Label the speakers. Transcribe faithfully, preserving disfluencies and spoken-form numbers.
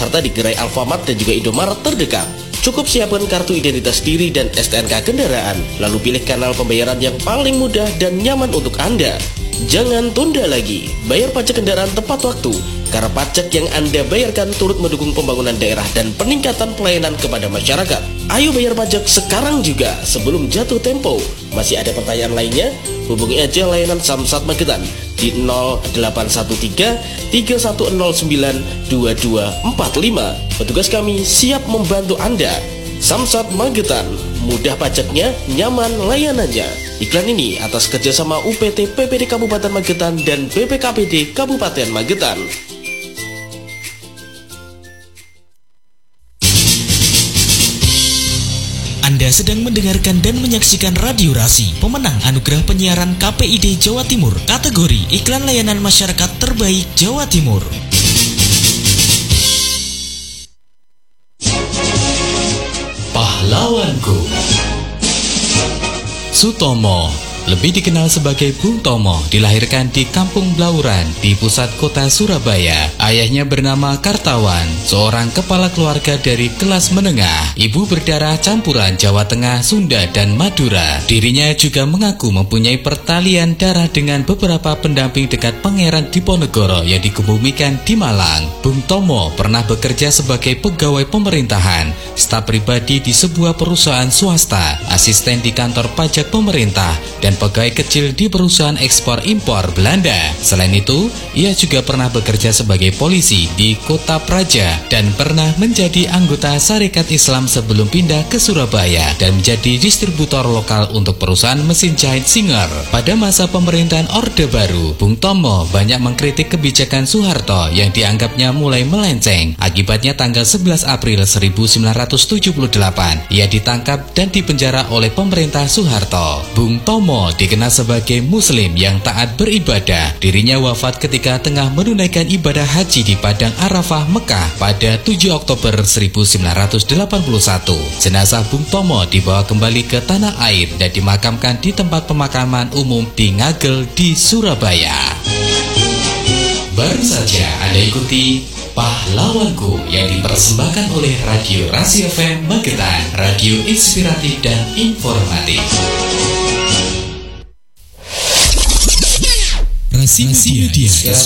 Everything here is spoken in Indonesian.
Speaker 1: serta di gerai Alfamart dan juga Indomaret terdekat. Cukup siapkan kartu identitas diri dan S T N K kendaraan, lalu pilih kanal pembayaran yang paling mudah dan nyaman untuk Anda. Jangan tunda lagi, bayar pajak kendaraan tepat waktu, karena pajak yang Anda bayarkan turut mendukung pembangunan daerah dan peningkatan pelayanan kepada masyarakat. Ayo bayar pajak sekarang juga, sebelum jatuh tempo. Masih ada pertanyaan lainnya? Hubungi aja layanan Samsat Magetan di nol delapan satu tiga tiga satu nol sembilan dua dua empat lima. Petugas kami siap membantu Anda. Samsat Magetan, mudah pajaknya, nyaman layanannya. Iklan ini atas kerjasama U P T P P D Kabupaten Magetan dan B P K P D Kabupaten Magetan.
Speaker 2: Anda sedang mendengarkan dan menyaksikan Radio Rasi, pemenang anugerah penyiaran K P I D Jawa Timur, kategori Iklan Layanan Masyarakat Terbaik Jawa Timur.
Speaker 3: Pahlawanku. Sutomo, lebih dikenal sebagai Bung Tomo, dilahirkan di Kampung Blauran di pusat kota Surabaya. Ayahnya bernama Kartawan, seorang kepala keluarga dari kelas menengah. Ibu berdarah campuran Jawa Tengah, Sunda, dan Madura. Dirinya juga mengaku mempunyai pertalian darah dengan beberapa pendamping dekat Pangeran Diponegoro yang dikebumikan di Malang. Bung Tomo pernah bekerja sebagai pegawai pemerintahan, staf pribadi di sebuah perusahaan swasta, asisten di kantor pajak pemerintah, dan pegawai kecil di perusahaan ekspor impor Belanda. Selain itu, ia juga pernah bekerja sebagai polisi di Kota Praja dan pernah menjadi anggota Sarekat Islam sebelum pindah ke Surabaya dan menjadi distributor lokal untuk perusahaan mesin jahit Singer. Pada masa pemerintahan Orde Baru, Bung Tomo banyak mengkritik kebijakan Soeharto yang dianggapnya mulai melenceng. Akibatnya tanggal sebelas April seribu sembilan ratus tujuh puluh delapan, ia ditangkap dan dipenjara oleh pemerintah Soeharto. Bung Tomo dikenal sebagai muslim yang taat beribadah. Dirinya wafat ketika tengah menunaikan ibadah haji di Padang Arafah, Mekah pada tujuh Oktober seribu sembilan ratus delapan puluh satu. Jenazah Bung Tomo dibawa kembali ke tanah air dan dimakamkan di tempat pemakaman umum di Ngagel di Surabaya. Baru saja Anda ikuti Pahlawanku yang dipersembahkan oleh Radio Rasi F M Magetan, radio inspiratif dan informatif.
Speaker 2: Rasi Media.